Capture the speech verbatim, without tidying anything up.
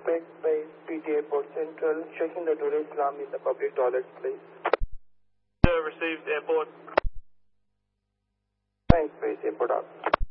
Bed Base, P T Airport Central, checking the tourist alarm in the public toilets, please. Received airport. Thanks, please, airport out.